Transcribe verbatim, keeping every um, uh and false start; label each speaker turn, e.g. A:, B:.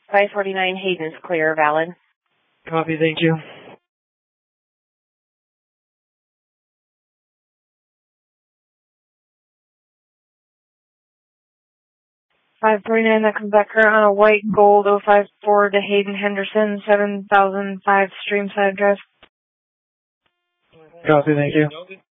A: five forty-nine Hayden's clear, valid.
B: Copy, thank you.
A: five forty-nine, that comes back current on a white gold oh five four to Hayden Henderson, seven thousand five Streamside Drive.
B: Copy, thank you.